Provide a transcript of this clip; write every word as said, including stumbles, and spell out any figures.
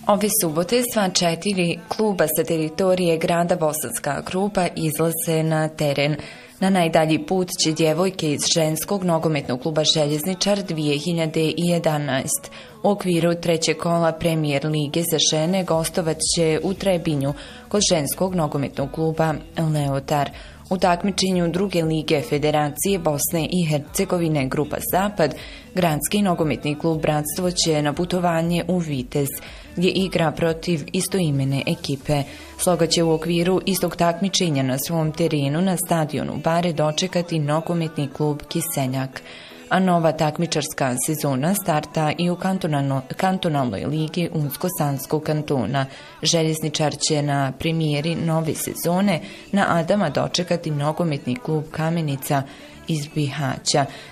Ove subote sva četiri kluba sa teritorije grada Bosanska Krupa izlaze na teren. Na najdalji put će djevojke iz ženskog nogometnog kluba Željezničar dvije hiljade jedanaeste. U okviru trećeg kola Premijer lige za žene gostovat će u Trebinju kod ženskog nogometnog kluba Leotar. U takmičenju druge lige Federacije Bosne i Hercegovine Grupa Zapad, gradski nogometni klub Bratstvo će na putovanje u Vitez, gdje igra protiv istoimene ekipe. Sloga će u okviru istog takmičenja na svom terenu na stadionu Bare dočekati nogometni klub Kiseljak. A nova takmičarska sezona starta i u kantonalnoj ligi Unsko-Sanskog kantona. Željezničar će na premijeri nove sezone na Adama dočekati nogometni klub Kamenica iz Bihaća.